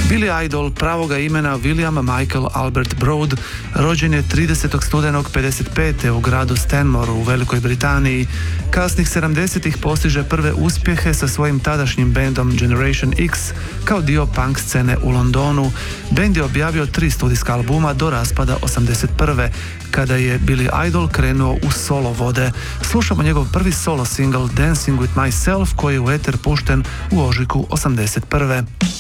Billy Idol pravoga imena William Michael Albert Broad rođen je 30. studenog 55. u gradu Stanmore u Velikoj Britaniji. Kasnih 70-ih postiže prve uspjehe sa svojim tadašnjim bendom Generation X kao dio punk scene u Londonu. Bend je objavio 3 studijska albuma do raspada 81. kada je Billy Idol krenuo u solo vode. Slušamo njegov prvi solo single Dancing with Myself koji je u eter pušten u ožujku 81.